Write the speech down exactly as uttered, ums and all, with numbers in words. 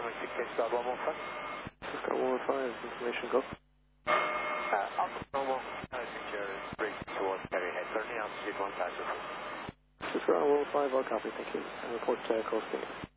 sixteen star one one five. Star one one five, information go. Uh, up normal, uh, secure, bridge towards Perry Head, turning altitude one thousand. Star one one five, all copy, thank you. And report uh, coasting.